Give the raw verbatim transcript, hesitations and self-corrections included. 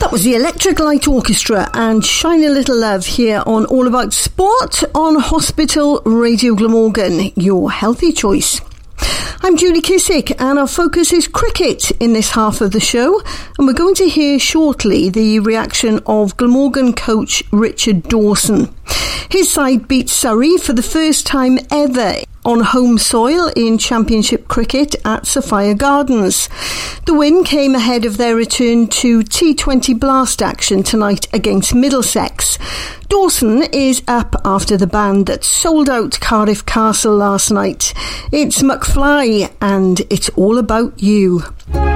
That was the Electric Light Orchestra and Shine a Little Love here on All About Sport on Hospital Radio Glamorgan, your healthy choice. I'm Julie Kissick and our focus is cricket in this half of the show, and we're going to hear shortly the reaction of Glamorgan coach Richard Dawson. His side beat Surrey for the first time ever on home soil in Championship cricket at Sophia Gardens. The win came ahead of their return to T twenty Blast action tonight against Middlesex. Dawson is up after the band that sold out Cardiff Castle last night. It's McFly and It's All About You.